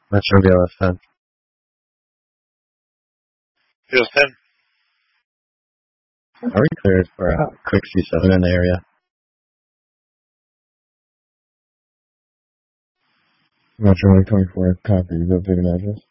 Metro BLS 10. BLS 10. Are we cleared for a quick C7 in the area? Metro 124, copy. Is that an address?